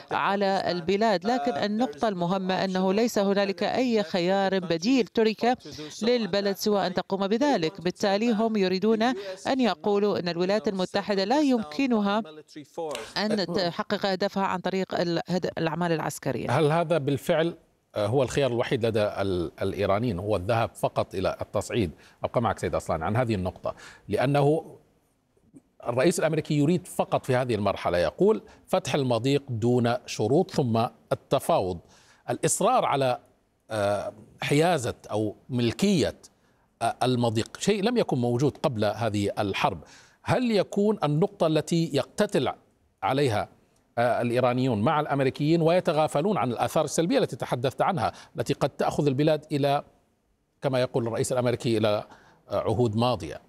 على البلاد. لكن النقطة المهمة أنه ليس هنالك أي خيار بديل ترك للبلد سوى أن تقوم بذلك. بالتالي هم يريدون أن يقولوا أن الولايات المتحدة لا يمكنها أن تحقق هدفها عن طريق الأعمال العسكرية. هل هذا بالفعل هو الخيار الوحيد لدى الإيرانيين، هو الذهاب فقط إلى التصعيد؟ أبقى معك سيد أصلان عن هذه النقطة، لأنه الرئيس الأمريكي يريد فقط في هذه المرحلة، يقول فتح المضيق دون شروط ثم التفاوض. الإصرار على حيازة أو ملكية المضيق شيء لم يكن موجود قبل هذه الحرب. هل يكون النقطة التي يقتتل عليها الإيرانيون مع الأمريكيين ويتغافلون عن الآثار السلبية التي تحدثت عنها، التي قد تأخذ البلاد إلى، كما يقول الرئيس الأمريكي، إلى عهود ماضية؟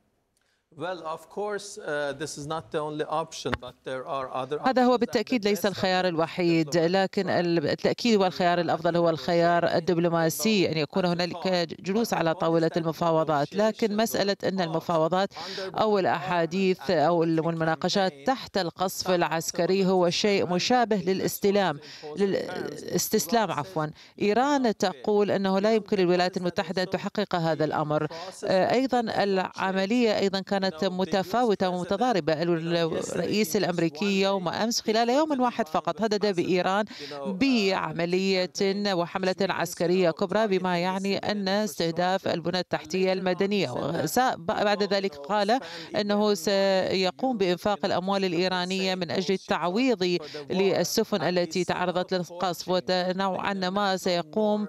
هذا هو بالتأكيد ليس الخيار الوحيد، لكن التأكيد والخيار الأفضل هو الخيار الدبلوماسي، أن يكون هنالك جلوس على طاولة المفاوضات. لكن مسألة أن المفاوضات أو الأحاديث أو المناقشات تحت القصف العسكري هو شيء مشابه للاستسلام عفوا. إيران تقول أنه لا يمكن للولايات المتحدة أن تحقق هذا الأمر. أيضا العملية أيضا كانت متفاوتة ومتضاربة. الرئيس الأمريكي يوم أمس خلال يوم واحد فقط هدد بإيران بعملية وحملة عسكرية كبرى، بما يعني أن استهداف البنى التحتية المدنية. بعد ذلك قال أنه سيقوم بإنفاق الأموال الإيرانية من أجل التعويض للسفن التي تعرضت للقصف، ونوعا ما سيقوم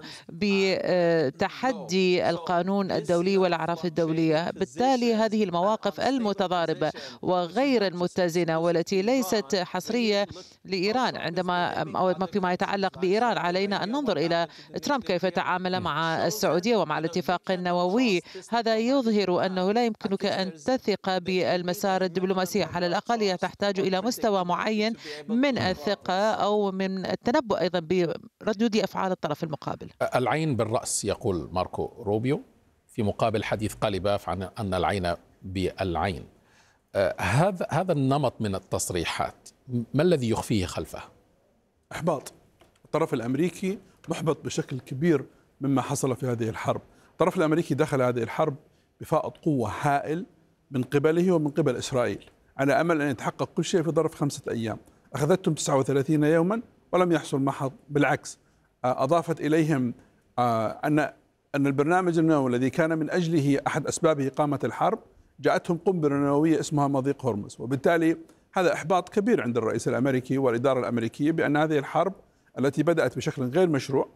بتحدي القانون الدولي والأعراف الدولية. بالتالي هذه المواقف المتضاربة وغير المتزنة والتي ليست حصرية لإيران، أو فيما يتعلق بإيران علينا أن ننظر إلى ترامب كيف تعامل مع السعودية ومع الاتفاق النووي. هذا يظهر أنه لا يمكنك أن تثق بالمسار الدبلوماسي، على الأقل تحتاج إلى مستوى معين من الثقة أو من التنبؤ أيضا بردود أفعال الطرف المقابل. العين بالرأس يقول ماركو روبيو، في مقابل حديث قليباف عن أن العين بالعين. هذا النمط من التصريحات ما الذي يخفيه خلفه؟ إحباط. الطرف الأمريكي محبط بشكل كبير مما حصل في هذه الحرب. الطرف الأمريكي دخل هذه الحرب بفائض قوة هائل من قبله ومن قبل إسرائيل، على أمل أن يتحقق كل شيء في ظرف 5 أيام. أخذتهم 39 يوما ولم يحصل محض، بالعكس أضافت إليهم أن البرنامج النووي الذي كان من أجله أحد أسباب إقامة الحرب جاءتهم قنبلة نووية اسمها مضيق هرمز. وبالتالي هذا إحباط كبير عند الرئيس الأمريكي والإدارة الأمريكية بأن هذه الحرب التي بدأت بشكل غير مشروع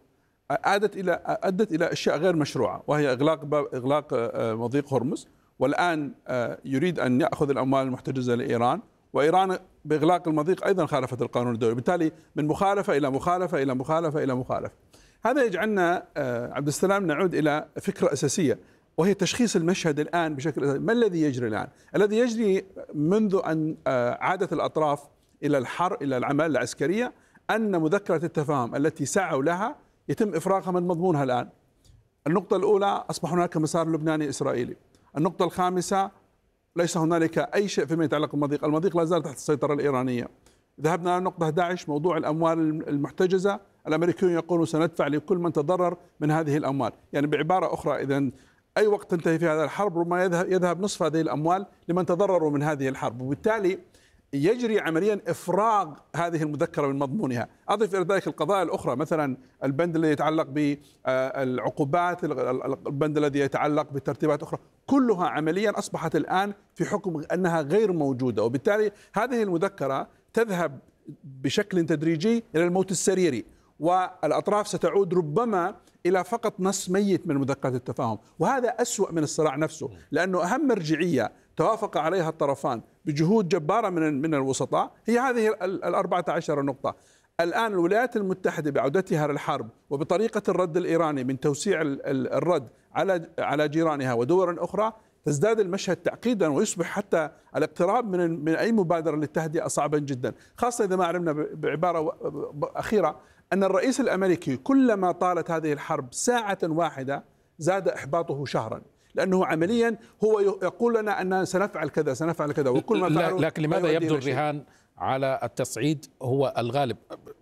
أدت إلى أشياء غير مشروعة، وهي إغلاق مضيق هرمز، والآن يريد أن يأخذ الأموال المحتجزة لإيران، وإيران بإغلاق المضيق أيضا خالفت القانون الدولي. بالتالي من مخالفة إلى مخالفة إلى مخالفة إلى مخالفة. هذا يجعلنا عبد السلام نعود إلى فكرة أساسية، وهي تشخيص المشهد الآن بشكل أساسي. ما الذي يجري الآن؟ الذي يجري منذ أن عادت الأطراف إلى العمل العسكرية أن مذكرة التفاهم التي سعوا لها يتم إفراغها من مضمونها الآن. النقطة الأولى، أصبح هناك مسار لبناني إسرائيلي. النقطة الخامسة، ليس هنالك أي شيء فيما يتعلق بالمضيق، المضيق لا زال تحت السيطرة الإيرانية. ذهبنا إلى النقطة 11، موضوع الأموال المحتجزة، الأمريكيون يقولون سندفع لكل من تضرر من هذه الأموال. يعني بعبارة أخرى، إذا أي وقت تنتهي في هذا الحرب ربما يذهب نصف هذه الأموال لمن تضرروا من هذه الحرب، وبالتالي يجري عمليا إفراغ هذه المذكرة من مضمونها. أضف إلى ذلك القضايا الأخرى، مثلا البند الذي يتعلق بالعقوبات، البند الذي يتعلق بترتيبات أخرى، كلها عمليا أصبحت الآن في حكم أنها غير موجودة. وبالتالي هذه المذكرة تذهب بشكل تدريجي إلى الموت السريري، والأطراف ستعود ربما إلى فقط نص ميت من مذكرة التفاهم. وهذا أسوأ من الصراع نفسه، لأنه أهم مرجعية توافق عليها الطرفان بجهود جبارة من الوسطاء هي هذه 14 نقطة. الآن الولايات المتحدة بعودتها للحرب وبطريقة الرد الإيراني من توسيع الرد على جيرانها ودول أخرى، تزداد المشهد تعقيدا، ويصبح حتى الاقتراب من أي مبادرة للتهدئة صعبا جدا، خاصة إذا ما علمنا بعبارة أخيرة أن الرئيس الأمريكي كلما طالت هذه الحرب ساعة واحدة زاد إحباطه شهرا، لأنه عمليا هو يقول لنا أن سنفعل كذا سنفعل كذا، وكل ما فعلوا. لكن لماذا يبدو الرهان على التصعيد هو الغالب؟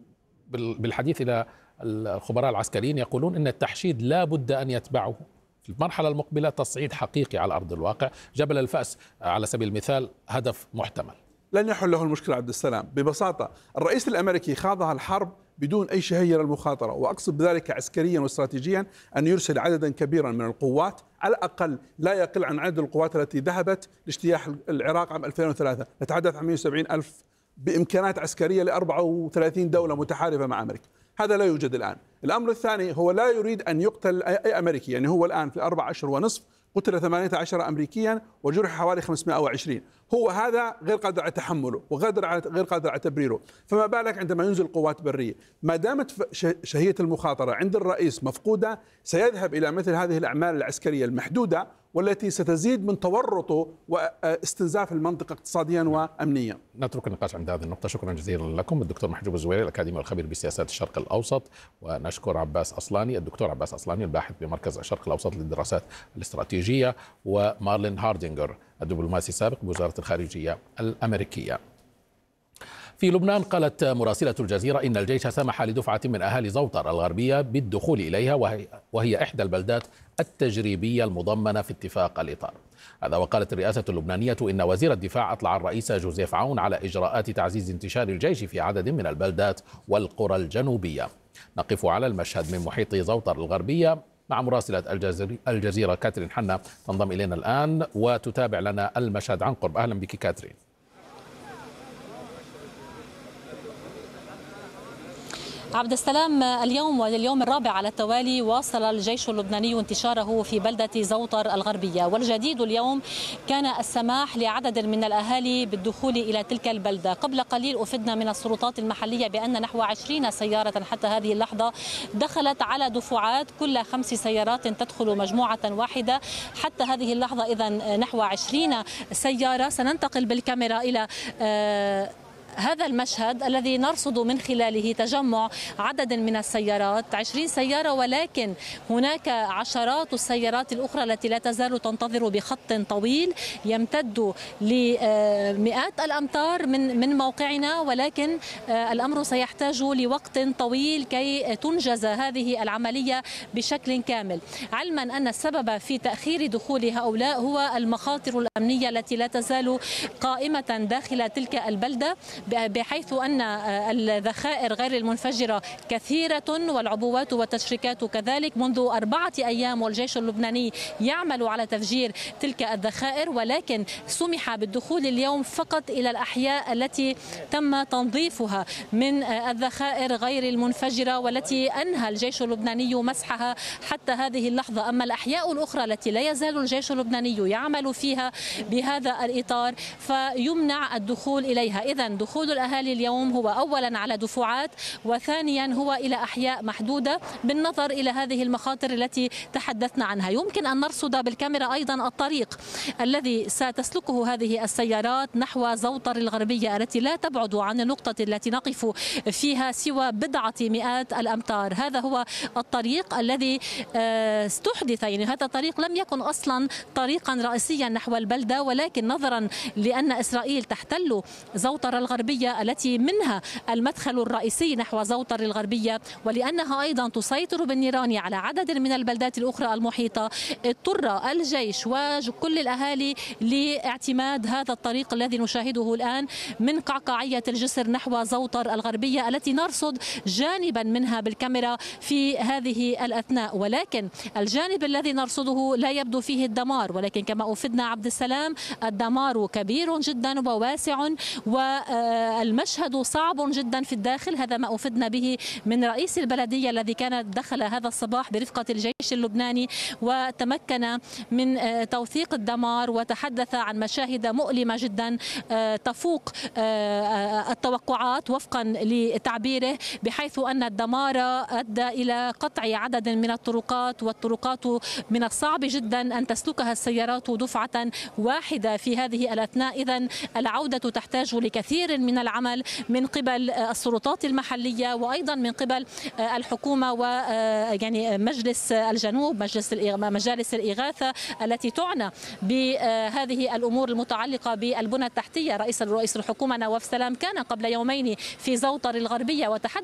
بالحديث إلى الخبراء العسكريين يقولون إن التحشيد لا بد أن يتبعه في المرحلة المقبلة تصعيد حقيقي على أرض الواقع. جبل الفأس على سبيل المثال هدف محتمل. لن يحل له المشكلة عبد السلام. ببساطة الرئيس الأمريكي خاضها الحرب بدون أي شهية للمخاطرة، وأقصد بذلك عسكريا واستراتيجيا أن يرسل عددا كبيرا من القوات، على الأقل لا يقل عن عدد القوات التي ذهبت لاجتياح العراق عام 2003، نتحدث عن 170 ألف بإمكانات عسكرية ل 34 دولة متحالفة مع أمريكا. هذا لا يوجد الآن. الأمر الثاني، هو لا يريد أن يقتل أي أمريكي، يعني هو الآن في 4 أشهر ونصف قتل 18 أمريكيا وجرح حوالي 520. هو هذا غير قادر على تحمله غير قادر على تبريره، فما بالك عندما ينزل قوات برية. ما دامت شهية المخاطرة عند الرئيس مفقودة، سيذهب إلى مثل هذه الأعمال العسكرية المحدودة والتي ستزيد من تورطه واستنزاف المنطقة اقتصاديا وأمنيا. نترك النقاش عند هذه النقطة. شكرا جزيلا لكم الدكتور محجوب الزويري الأكاديمي والخبير بسياسات الشرق الأوسط، ونشكر عباس أصلاني الدكتور عباس أصلاني الباحث بمركز الشرق الأوسط للدراسات الاستراتيجية، ومارلين هاردينغر الدبلوماسي السابق بوزارة الخارجية الأمريكية. في لبنان قالت مراسلة الجزيرة إن الجيش سمح لدفعة من أهالي زوطر الغربية بالدخول إليها، وهي إحدى البلدات التجريبية المضمنة في اتفاق الإطار هذا. وقالت الرئاسة اللبنانية إن وزير الدفاع أطلع الرئيس جوزيف عون على إجراءات تعزيز انتشار الجيش في عدد من البلدات والقرى الجنوبية. نقف على المشهد من محيط زوطر الغربية مع مراسلة الجزيرة كاترين حنا تنضم إلينا الآن وتتابع لنا المشهد عن قرب. أهلا بك كاترين. عبد السلام، اليوم ولليوم الرابع على التوالي واصل الجيش اللبناني انتشاره في بلدة زوطر الغربية، والجديد اليوم كان السماح لعدد من الأهالي بالدخول إلى تلك البلدة. قبل قليل أفدنا من السلطات المحلية بأن نحو 20 سيارة حتى هذه اللحظة دخلت على دفعات، كل 5 سيارات تدخل مجموعة واحدة حتى هذه اللحظة. إذن نحو 20 سيارة. سننتقل بالكاميرا إلى هذا المشهد الذي نرصد من خلاله تجمع عدد من السيارات، 20 سيارة، ولكن هناك عشرات السيارات الأخرى التي لا تزال تنتظر بخط طويل يمتد لمئات الأمتار من موقعنا، ولكن الأمر سيحتاج لوقت طويل كي تنجز هذه العملية بشكل كامل، علما أن السبب في تأخير دخول هؤلاء هو المخاطر الأمنية التي لا تزال قائمة داخل تلك البلدة، بحيث أن الذخائر غير المنفجرة كثيرة والعبوات والتشريكات كذلك. منذ 4 أيام والجيش اللبناني يعمل على تفجير تلك الذخائر، ولكن سمح بالدخول اليوم فقط إلى الأحياء التي تم تنظيفها من الذخائر غير المنفجرة والتي أنهى الجيش اللبناني مسحها حتى هذه اللحظة. أما الأحياء الأخرى التي لا يزال الجيش اللبناني يعمل فيها بهذا الإطار فيمنع الدخول إليها. إذن دخول الأهالي اليوم هو أولا على دفعات، وثانيا هو إلى أحياء محدودة بالنظر إلى هذه المخاطر التي تحدثنا عنها. يمكن أن نرصد بالكاميرا أيضا الطريق الذي ستسلكه هذه السيارات نحو زوطر الغربية التي لا تبعد عن النقطة التي نقف فيها سوى بضعة مئات الأمتار. هذا هو الطريق الذي استحدث، يعني هذا الطريق لم يكن أصلا طريقا رئيسيا نحو البلدة، ولكن نظرا لأن إسرائيل تحتل زوطر الغربية التي منها المدخل الرئيسي نحو زوطر الغربية، ولأنها أيضا تسيطر بالنيران على عدد من البلدات الأخرى المحيطة، اضطر الجيش وكل الأهالي لاعتماد هذا الطريق الذي نشاهده الآن من قعقاعية الجسر نحو زوطر الغربية التي نرصد جانبا منها بالكاميرا في هذه الأثناء. ولكن الجانب الذي نرصده لا يبدو فيه الدمار، ولكن كما أفدنا عبد السلام الدمار كبير جدا وواسع والمشهد صعب جدا في الداخل. هذا ما أفدنا به من رئيس البلدية الذي كان دخل هذا الصباح برفقة الجيش اللبناني وتمكن من توثيق الدمار وتحدث عن مشاهد مؤلمة جدا تفوق التوقعات وفقا لتعبيره، بحيث أن الدمار أدى إلى قطع عدد من الطرقات، والطرقات من الصعب جدا أن تسلكها السيارات دفعة واحدة في هذه الأثناء. إذن العودة تحتاج لكثير من العمل من قبل السلطات المحلية وأيضا من قبل الحكومة ويعني مجلس الجنوب، مجالس الإغاثة التي تعنى بهذه الأمور المتعلقة بالبنى التحتية. رئيس الحكومة نواف سلام كان قبل يومين في زوطر الغربية وتحدث